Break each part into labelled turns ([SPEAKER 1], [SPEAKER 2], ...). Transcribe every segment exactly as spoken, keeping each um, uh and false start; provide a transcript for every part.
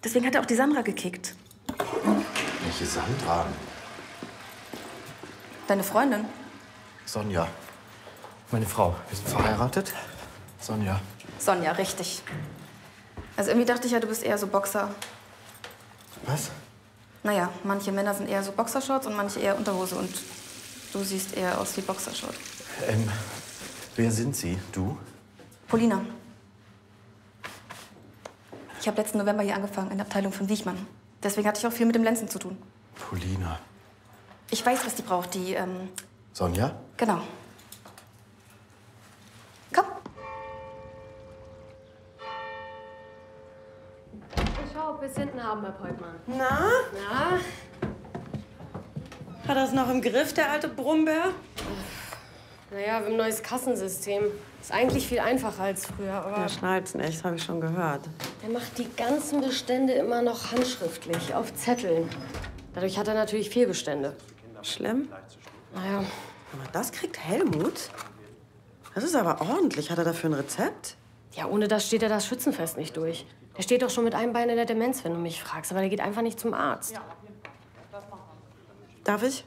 [SPEAKER 1] Deswegen hat er auch die Sandra gekickt.
[SPEAKER 2] Welche Sandra?
[SPEAKER 1] Deine Freundin?
[SPEAKER 2] Sonja. Meine Frau. Wir sind verheiratet. Sonja.
[SPEAKER 1] Sonja, richtig. Also irgendwie dachte ich ja, du bist eher so Boxer.
[SPEAKER 2] Was?
[SPEAKER 1] Naja, manche Männer sind eher so Boxershorts und manche eher Unterhose. Und du siehst eher aus wie Boxershort.
[SPEAKER 2] Ähm, wer sind Sie? Du?
[SPEAKER 1] Polina. Ich habe letzten November hier angefangen, in der Abteilung von Wiechmann. Deswegen hatte ich auch viel mit dem Lenzen zu tun.
[SPEAKER 2] Polina.
[SPEAKER 1] Ich weiß, was die braucht, die, ähm...
[SPEAKER 2] Sonja?
[SPEAKER 1] Genau. Komm.
[SPEAKER 3] Ich schau, ob wir es hinten haben, Herr Peutmann.
[SPEAKER 4] Na?
[SPEAKER 3] Na?
[SPEAKER 4] Hat er es noch im Griff, der alte Brummbär?
[SPEAKER 3] Naja, wir haben ein neues Kassensystem. Ist eigentlich viel einfacher als früher, aber...
[SPEAKER 4] Der schneid's nicht, habe ich schon gehört.
[SPEAKER 3] Der macht die ganzen Bestände immer noch handschriftlich, auf Zetteln. Dadurch hat er natürlich Fehlbestände.
[SPEAKER 4] Schlimm?
[SPEAKER 3] Naja.
[SPEAKER 4] Aber das kriegt Helmut? Das ist aber ordentlich. Hat er dafür ein Rezept?
[SPEAKER 3] Ja, ohne das steht er das Schützenfest nicht durch. Der steht doch schon mit einem Bein in der Demenz, wenn du mich fragst. Aber der geht einfach nicht zum Arzt.
[SPEAKER 4] Darf ich?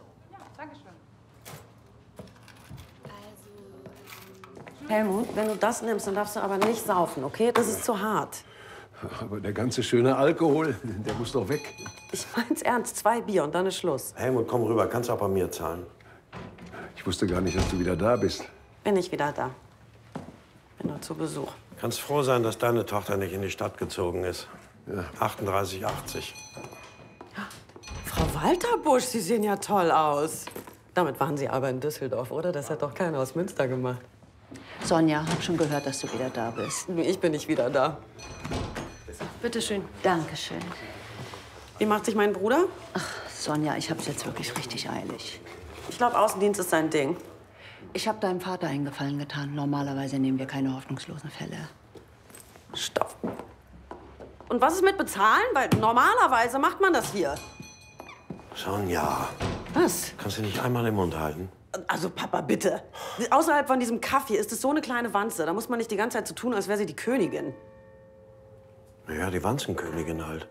[SPEAKER 4] Helmut, wenn du das nimmst, dann darfst du aber nicht saufen, okay? Das ist zu hart.
[SPEAKER 5] Aber der ganze schöne Alkohol, der muss doch weg.
[SPEAKER 4] Ich mein's ernst. Zwei Bier und dann ist Schluss.
[SPEAKER 6] Helmut, komm rüber. Kannst auch bei mir zahlen.
[SPEAKER 5] Ich wusste gar nicht, dass du wieder da bist.
[SPEAKER 4] Bin ich wieder da. Bin nur zu Besuch.
[SPEAKER 6] Kannst froh sein, dass deine Tochter nicht in die Stadt gezogen ist.
[SPEAKER 5] Ja.
[SPEAKER 6] achtunddreißig achtzig.
[SPEAKER 4] Frau Walterbusch, Sie sehen ja toll aus. Damit waren Sie aber in Düsseldorf, oder? Das hat doch keiner aus Münster gemacht.
[SPEAKER 7] Sonja, hab schon gehört, dass du wieder da bist.
[SPEAKER 4] Ich bin nicht wieder da.
[SPEAKER 3] Bitte schön.
[SPEAKER 7] Dankeschön.
[SPEAKER 4] Wie macht sich mein Bruder?
[SPEAKER 7] Ach, Sonja, ich hab's jetzt wirklich richtig eilig.
[SPEAKER 4] Ich glaube, Außendienst ist sein Ding.
[SPEAKER 7] Ich habe deinem Vater einen Gefallen getan. Normalerweise nehmen wir keine hoffnungslosen Fälle.
[SPEAKER 4] Stopp. Und was ist mit bezahlen? Weil normalerweise macht man das hier.
[SPEAKER 6] Sonja,
[SPEAKER 4] Was?
[SPEAKER 6] kannst du nicht einmal im Mund halten?
[SPEAKER 4] Also, Papa, bitte. Außerhalb von diesem Kaffee ist es so eine kleine Wanze. Da muss man nicht die ganze Zeit so tun, als wäre sie die Königin.
[SPEAKER 6] Naja, die Wanzenkönigin halt.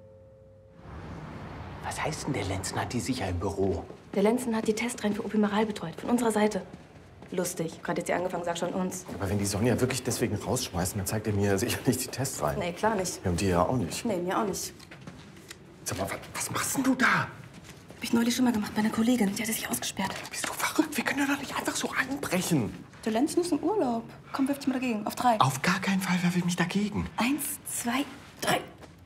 [SPEAKER 2] Was heißt denn, der Lenzen hat die sicher im Büro?
[SPEAKER 1] Der Lenzen hat die Testreihen für Opimeral betreut, von unserer Seite. Lustig. Gerade jetzt hier angefangen, sag schon uns.
[SPEAKER 2] Aber wenn die Sonja wirklich deswegen rausschmeißen, dann zeigt er mir sicher nicht die Tests rein.
[SPEAKER 1] Nee, klar nicht.
[SPEAKER 2] Ja, und die ja auch nicht.
[SPEAKER 1] Nee, mir auch nicht.
[SPEAKER 2] Sag mal, was, was machst denn du da?
[SPEAKER 1] Hab ich neulich schon mal gemacht bei einer Kollegin. Die hatte sich ausgesperrt.
[SPEAKER 2] Bist du verrückt? Wir können doch nicht einfach so einbrechen.
[SPEAKER 1] Der Lenzen ist im Urlaub. Komm, wirf dich mal dagegen. Auf drei.
[SPEAKER 2] Auf gar keinen Fall werfe ich mich dagegen.
[SPEAKER 1] Eins, zwei, drei.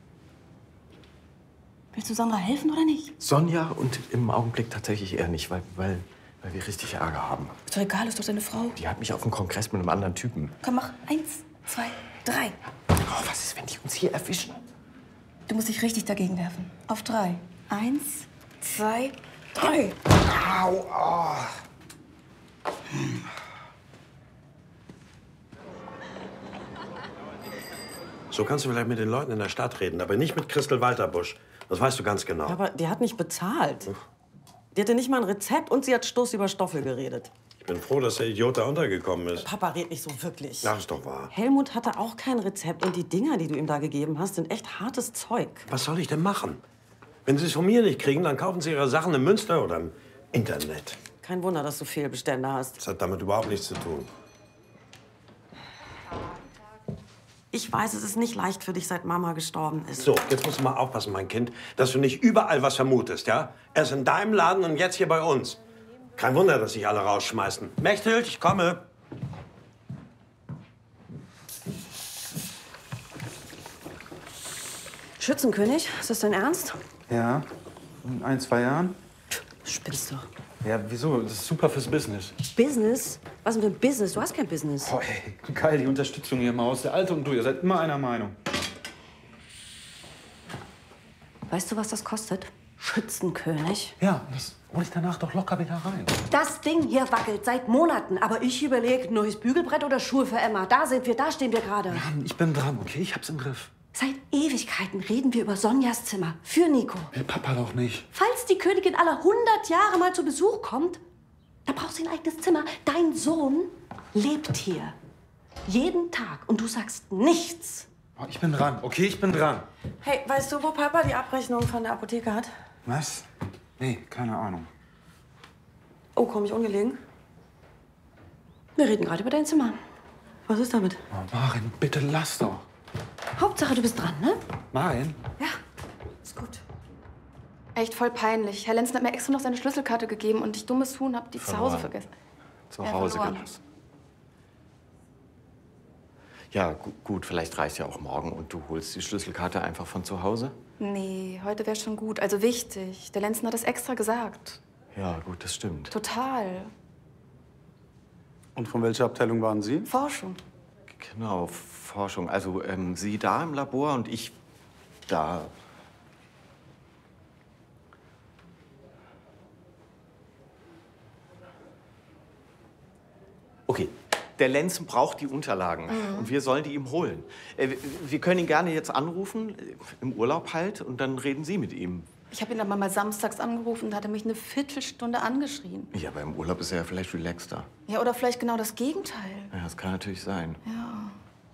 [SPEAKER 1] Willst du Sandra helfen oder nicht?
[SPEAKER 2] Sonja und im Augenblick tatsächlich eher nicht, weil, weil, weil wir richtig Ärger haben.
[SPEAKER 1] Ist doch egal, ist doch seine Frau.
[SPEAKER 2] Die hat mich auf dem Kongress mit einem anderen Typen.
[SPEAKER 1] Komm, mach. Eins, zwei, drei.
[SPEAKER 2] Oh, was ist, wenn die uns hier erwischen?
[SPEAKER 1] Du musst dich richtig dagegen werfen. Auf drei. Eins, zwei, drei.
[SPEAKER 2] Au, oh. Hm.
[SPEAKER 6] So kannst du vielleicht mit den Leuten in der Stadt reden, aber nicht mit Christel Walterbusch. Das weißt du ganz genau.
[SPEAKER 4] Aber die hat nicht bezahlt. Die hatte nicht mal ein Rezept und sie hat Stoß über Stoffel geredet.
[SPEAKER 6] Ich bin froh, dass der Idiot da untergekommen ist.
[SPEAKER 4] Papa redet nicht so wirklich.
[SPEAKER 6] Ach, ist doch wahr.
[SPEAKER 4] Helmut hatte auch kein Rezept und die Dinger, die du ihm da gegeben hast, sind echt hartes Zeug.
[SPEAKER 6] Was soll ich denn machen? Wenn sie es von mir nicht kriegen, dann kaufen sie ihre Sachen im Münster oder im Internet.
[SPEAKER 4] Kein Wunder, dass du Fehlbestände hast.
[SPEAKER 6] Das hat damit überhaupt nichts zu tun.
[SPEAKER 4] Ich weiß, es ist nicht leicht für dich, seit Mama gestorben ist.
[SPEAKER 6] So, jetzt musst du mal aufpassen, mein Kind, dass du nicht überall was vermutest, ja? Erst in deinem Laden und jetzt hier bei uns. Kein Wunder, dass sich alle rausschmeißen. Mechthild, ich komme.
[SPEAKER 4] Schützenkönig, ist das dein Ernst?
[SPEAKER 8] Ja, in ein, zwei Jahren.
[SPEAKER 4] Spinnst du?
[SPEAKER 8] Ja, wieso? Das ist super fürs Business.
[SPEAKER 4] Business? Was mit dem Business? Du hast kein Business.
[SPEAKER 8] Oh, ey, geil, die Unterstützung hier im Haus. Der Alte und du, ihr seid immer einer Meinung.
[SPEAKER 4] Weißt du, was das kostet? Schützenkönig?
[SPEAKER 8] Ja, das hol ich danach doch locker wieder rein.
[SPEAKER 9] Das Ding hier wackelt seit Monaten. Aber ich überlege, neues Bügelbrett oder Schuhe für Emma. Da sind wir, da stehen wir gerade.
[SPEAKER 8] Mann, ich bin dran, okay? Ich hab's im Griff.
[SPEAKER 9] Seit Ewigkeiten reden wir über Sonjas Zimmer. Für Nico.
[SPEAKER 8] Will Papa doch nicht.
[SPEAKER 9] Falls die Königin aller hundert Jahre mal zu Besuch kommt, da brauchst du ein eigenes Zimmer. Dein Sohn lebt hier. Jeden Tag. Und du sagst nichts.
[SPEAKER 8] Oh, ich bin dran, okay? Ich bin dran.
[SPEAKER 4] Hey, weißt du, wo Papa die Abrechnung von der Apotheke hat?
[SPEAKER 8] Was? Nee, keine Ahnung.
[SPEAKER 4] Oh, komm ich ungelegen?
[SPEAKER 9] Wir reden gerade über dein Zimmer.
[SPEAKER 4] Was ist damit?
[SPEAKER 8] Oh, Maren, bitte lass doch.
[SPEAKER 9] Hauptsache, du bist dran, ne?
[SPEAKER 8] Maren?
[SPEAKER 9] Ja, ist gut.
[SPEAKER 1] Echt voll peinlich. Herr Lenzen hat mir extra noch seine Schlüsselkarte gegeben und ich, dummes Huhn, hab die zu Hause
[SPEAKER 2] Verloren.
[SPEAKER 1] vergessen.
[SPEAKER 2] Zu
[SPEAKER 1] Ja,
[SPEAKER 2] Hause
[SPEAKER 1] verloren.
[SPEAKER 2] gelassen. Ja, gu gut, vielleicht reicht ja auch morgen und du holst die Schlüsselkarte einfach von zu Hause?
[SPEAKER 1] Nee, heute wäre schon gut. Also wichtig. Der Lenzen hat es extra gesagt.
[SPEAKER 2] Ja, gut, das stimmt.
[SPEAKER 1] Total.
[SPEAKER 8] Und von welcher Abteilung waren Sie?
[SPEAKER 1] Forschung.
[SPEAKER 2] Genau, Forschung. Also ähm, Sie da im Labor und ich da. Okay, der Lenzen braucht die Unterlagen
[SPEAKER 1] Mhm.
[SPEAKER 2] und wir sollen die ihm holen. Äh, wir- wir können ihn gerne jetzt anrufen, äh, im Urlaub halt, und dann reden Sie mit ihm.
[SPEAKER 1] Ich habe ihn aber mal samstags angerufen und da hat er mich eine Viertelstunde angeschrien.
[SPEAKER 2] Ja, aber im Urlaub ist er ja vielleicht relaxter.
[SPEAKER 1] Ja, oder vielleicht genau das Gegenteil.
[SPEAKER 2] Ja, das kann natürlich sein.
[SPEAKER 1] Ja.